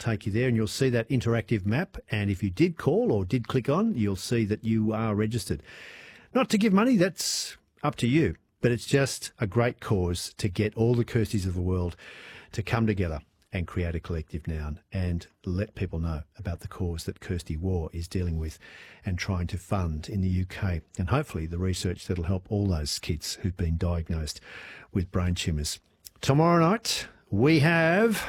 take you there and you'll see that interactive map. And if you did call or did click on, you'll see that you are registered. Not to give money, that's up to you. But it's just a great cause to get all the Kirsties of the world to come together and create a collective noun and let people know about the cause that Kirsty Waugh is dealing with and trying to fund in the UK. And hopefully the research that'll help all those kids who've been diagnosed with brain tumours. Tomorrow night we have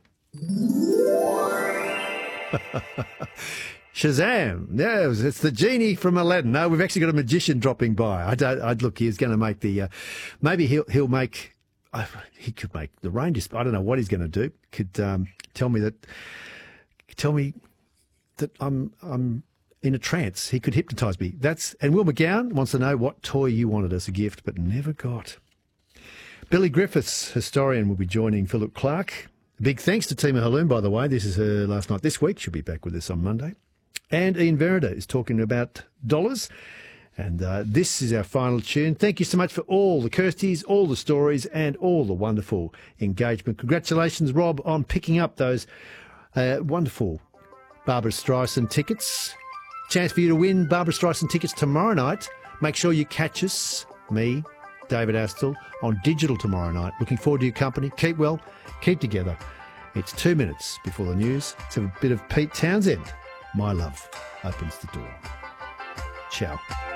Shazam! Yeah, it's the genie from Aladdin. No, we've actually got a magician dropping by. I'd look. He's going to make the. Maybe he'll make. He could make the rain. I don't know what he's going to do. Could tell me that I'm in a trance. He could hypnotise me. And Will McGowan wants to know what toy you wanted as a gift, but never got. Billy Griffiths, historian, will be joining Philip Clark. Big thanks to Tima Haloon, by the way. This is her last night this week. She'll be back with us on Monday. And Ian Verida is talking about dollars. And this is our final tune. Thank you so much for all the Kirsties, all the stories, and all the wonderful engagement. Congratulations, Rob, on picking up those wonderful Barbara Streisand tickets. Chance for you to win Barbara Streisand tickets tomorrow night. Make sure you catch us, me, David Astle, on digital tomorrow night. Looking forward to your company. Keep well, keep together. It's 2 minutes before the news. Let's have a bit of Pete Townsend. My love opens the door. Ciao.